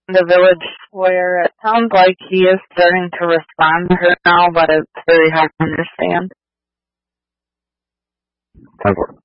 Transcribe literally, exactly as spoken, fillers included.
the village square. It sounds like he is starting to respond to her now, but it's very hard to understand. Sounds like,